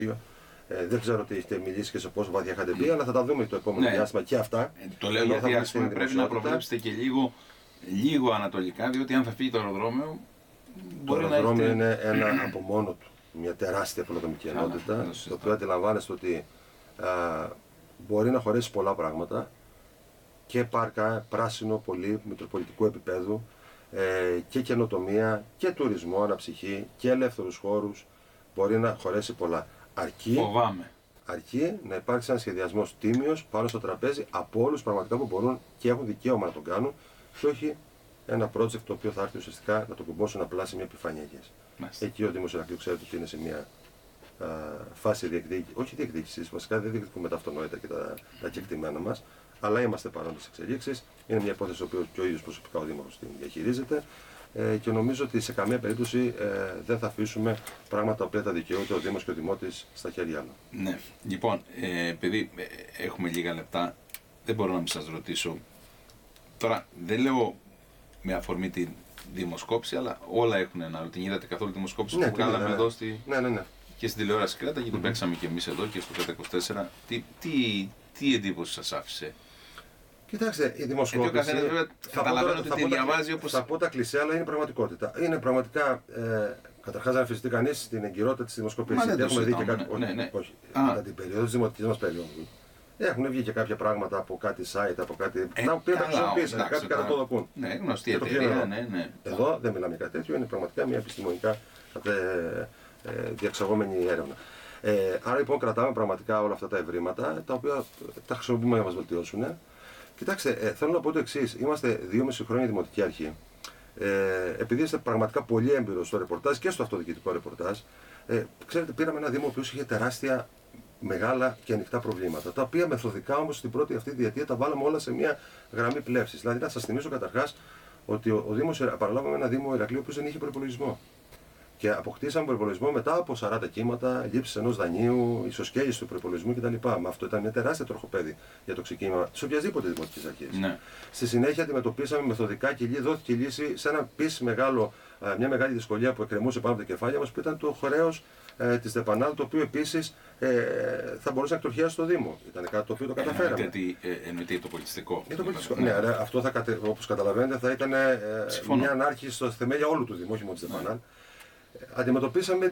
Δεν ξέρω τι έχετε μιλήσει και σε πόσο βαθιά είχατε πει, αλλά θα τα δούμε το επόμενο διάστημα και αυτά. Το λέω γιατί ας πούμε, πρέπει να προβλέψετε και λίγο ανατολικά, διότι αν θα φύγει το αεροδρόμιο. Το αεροδρόμιο είναι ένα από μόνο του μια τεράστια πολεοδομική ενότητα, το οποίο αντιλαμβάνεστε ότι μπορεί να χωρέσει πολλά πράγματα και πάρκα, πράσινο, πολύ μητροπολιτικού επίπεδου, και καινοτομία και τουρισμό, αναψυχή και ελεύθερους χώρους. Μπορεί να χωρέσει πολλά. Αρκεί να υπάρξει ένα σχεδιασμός τίμιος πάνω στο τραπέζι από όλους πραγματικά που μπορούν και έχουν δικαίωμα να τον κάνουν, και όχι ένα project το οποίο θα έρθει ουσιαστικά να το κουμπώσουν απλά σε μια επιφανειακές. Εκεί ο Δήμος Ηρακλείου ξέρετε ότι είναι σε μια φάση διεκδίκησης, βασικά δεν διεκδικούμε τα αυτονόητα και τα κεκτημένα μας, αλλά είμαστε παρόντες εξελίξεις. Είναι μια υπόθεση που και ο ίδιος προσωπικά ο Δήμαρχος την διαχειρίζεται, και νομίζω ότι σε καμία περίπτωση δεν θα αφήσουμε πράγματα τα οποία θα δικαιούται ο Δήμος και ο Δημότης στα χέρια άλλων. Ναι, λοιπόν, επειδή έχουμε λίγα λεπτά, δεν μπορώ να μην σας ρωτήσω. Τώρα, δεν λέω με αφορμή τη δημοσκόπηση, αλλά όλα έχουν ένα. Την είδατε καθόλου τη δημοσκόπηση που κάναμε εδώ και στην τηλεόραση Κρέτα, και την παίξαμε και εμείς εδώ και στο Κρέτα 24. Τι εντύπωση σας άφησε? Κοιτάξτε, η δημοσκόπηση. Γιατί ο καθένας βέβαια καταλαβαίνει ότι τη διαβάζει όπως. Θα πω τα κλισέ, αλλά είναι πραγματικότητα. Είναι πραγματικά. Καταρχάς, να αμφισβητεί κανείς την εγκυρότητα της δημοσκοπήσης. Έχουμε δει και κάτι. Όχι. Κατά την περίοδο της δημοτικής μας περίοδου. Έχουν βγει και κάποια πράγματα από κάτι site, από κάτι. Τα οποία τα χρησιμοποίησαν. Κάποιοι κατατοδοκούν. Ναι, γνωστή εταιρεία. Εδώ δεν μιλάμε για κάτι τέτοιο. Είναι πραγματικά μια επιστημονικά διαξαγόμενη έρευνα. Άρα λοιπόν κρατάμε πραγματικά όλα αυτά τα ευρήματα, τα οποία τα χρησιμοποιούμε για να μας βελτιώσουν. Κοιτάξτε, θέλω να πω το εξής. Είμαστε 2,5 χρόνια δημοτική αρχή. Επειδή είστε πραγματικά πολύ έμπειρος στο ρεπορτάζ και στο αυτοδιοικητικό ρεπορτάζ, ξέρετε, πήραμε ένα Δήμο που είχε τεράστια, μεγάλα και ανοιχτά προβλήματα. Τα οποία μεθοδικά όμως στην πρώτη αυτή διετία τα βάλαμε όλα σε μια γραμμή πλεύσης. Δηλαδή, να σας θυμίσω καταρχάς ότι ο Δήμος, παραλάβαμε ένα Δήμο Ηρακλείου που δεν είχε προϋπολογισμό. Και αποκτήσαμε προϋπολογισμό μετά από 40 κύματα, λήψεις ενός δανείου, ισοσκέληση του προϋπολογισμού κτλ. Με αυτό ήταν μια τεράστια τροχοπέδη για το ξεκίνημα τη οποιασδήποτε δημοτική αρχή. Ναι. Στη συνέχεια αντιμετωπίσαμε μεθοδικά και δόθηκε λύση σε ένα μια μεγάλη δυσκολία που εκκρεμούσε πάνω από τα κεφάλια μας, που ήταν το χρέος της ΔΕΠΑΝΑΛ, το οποίο επίσης θα μπορούσε να εκτροχιάσει το Δήμο. Ήταν κάτι το οποίο το καταφέραμε. Εννοείται το πολιτιστικό. Το πολιτιστικό. Ναι, αυτό όπως καταλαβαίνετε θα ήταν μια ανάρχηση στα θεμέλια όλου του Δήμου, όχι μόνο της ΔΕΠΑΝΑΛ. Αντιμετωπίσαμε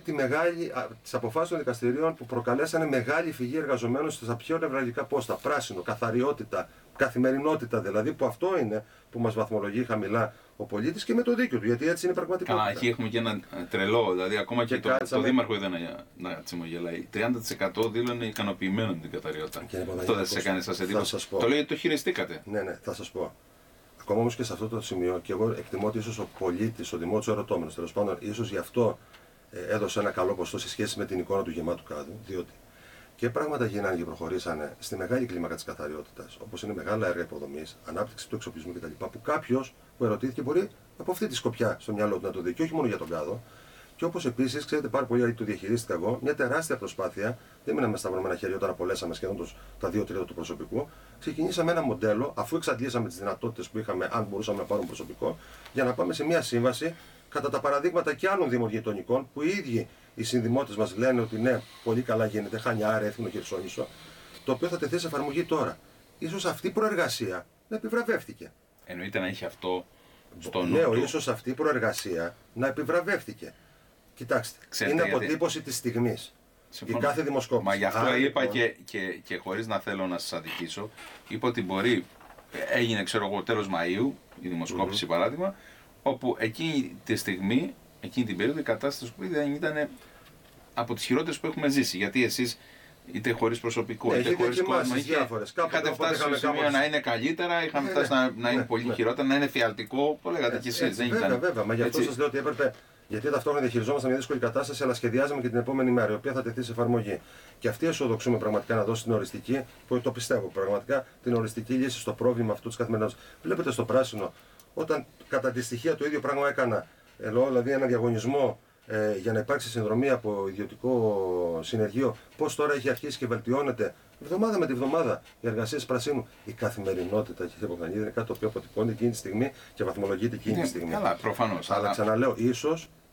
τις αποφάσεις των δικαστηρίων που προκαλέσανε μεγάλη φυγή εργαζομένων στα πιο νευραλγικά πόστα. Πράσινο, καθαριότητα, καθημερινότητα δηλαδή, που αυτό είναι που μας βαθμολογεί χαμηλά ο πολίτης, και με το δίκιο του, γιατί έτσι είναι πραγματικότητα. Καλά, εκεί έχουμε και ένα τρελό, δηλαδή ακόμα και το Δήμαρχο είδα να τσιμογελάει. 30% δήλωνε ικανοποιημένο με την καθαριότητα. Αυτό δεν σας έκανε σας εντύπωση? Το λέει, το χειριστήκατε. Ναι, θα σας πω. Ακόμα όμως και σε αυτό το σημείο, και εγώ εκτιμώ ότι ίσως ο πολίτης, ο δημότης, ο ερωτώμενος, τέλος πάντων, ίσως γι' αυτό έδωσε ένα καλό ποσοστό σε σχέση με την εικόνα του γεμάτου κάδου, διότι και πράγματα γίνανε και προχωρήσανε στη μεγάλη κλίμακα της καθαριότητας, όπως είναι μεγάλα έργα υποδομής, ανάπτυξη του εξοπλισμού κτλ. Που κάποιος που ερωτήθηκε μπορεί από αυτή τη σκοπιά στο μυαλό του να το δει, και όχι μόνο για τον κάδο. Και όπως επίσης, ξέρετε πάρα πολύ, γιατί το διαχειρίστηκα εγώ, μια τεράστια προσπάθεια, δεν μείναμε στα σταυρωμένα χέρια όταν απολέσαμε σχεδόν τα 2 τρίτα του προσωπικού. Ξεκινήσαμε ένα μοντέλο, αφού εξαντλήσαμε τις δυνατότητες που είχαμε, αν μπορούσαμε να πάρουμε προσωπικό, για να πάμε σε μια σύμβαση κατά τα παραδείγματα και άλλων δήμων γειτονικών, που οι ίδιοι οι συνδημότες μας λένε ότι ναι, πολύ καλά γίνεται, Χανιά, Ρέθυμνο, Χερσόνησο, το οποίο θα τεθεί σε εφαρμογή τώρα. Ίσως αυτή η προεργασία να επιβραβεύτηκε. Εννοείται να έχει αυτό στο νου. Λέω, ίσως αυτή η προεργασία να επιβραβεύτηκε. Κοιτάξτε, είναι αποτύπωση της στιγμής. Η κάθε δημοσκόπηση. Μα γι' αυτό είπα και χωρίς να θέλω να σας αδικήσω, είπα ότι μπορεί, έγινε ξέρω εγώ τέλος Μαΐου η δημοσκόπηση παράδειγμα, όπου εκείνη τη στιγμή, εκείνη την περίοδο η κατάσταση που δεν ήταν από τις χειρότερες που έχουμε ζήσει. Γιατί εσείς είτε χωρίς προσωπικό, είτε χωρίς κόσμο, είχατε φτάσει στο σημείο να είναι καλύτερα, είχαμε φτάσει να είναι πολύ χειρότερα, να είναι φιαλτικό, το λέγατε κι εσείς. Βέβαια, μα γι' αυτό σας λέω ότι έπρεπε. Γιατί ταυτόχρονα διαχειριζόμασταν μια δύσκολη κατάσταση, αλλά σχεδιάζαμε και την επόμενη μέρα, η οποία θα τεθεί σε εφαρμογή. Και αυτή αισιοδοξούμε πραγματικά να δώσει την οριστική, που το πιστεύω πραγματικά, την οριστική λύση στο πρόβλημα αυτού τη καθημερινότητας. Βλέπετε στο πράσινο, όταν κατά τη στοιχεία το ίδιο πράγμα έκανα, δηλαδή ένα διαγωνισμό για να υπάρξει συνδρομή από ιδιωτικό συνεργείο, πώς τώρα έχει αρχίσει και βελτιώνεται εβδομάδα με τη βδομάδα οι εργασίες πρασίνου. Η καθημερινότητα και η υποκανίδα είναι κάτι το οποίο αποτυπώνεται εκείνη τη στιγμή και βαθμολογείται εκείνη τη στιγμή. Καλά, προφανώς. Αλλά ξαναλέω, ίσως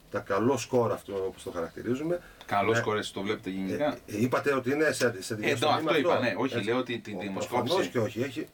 τα καλό σκορ, αυτό όπως το χαρακτηρίζουμε. Καλό σκορ, το βλέπετε γενικά. Είπατε ότι είναι σε δική αυτό είπα, ναι. Όχι, λέω ότι τη δημοσκόπηση. Και όχι, έχει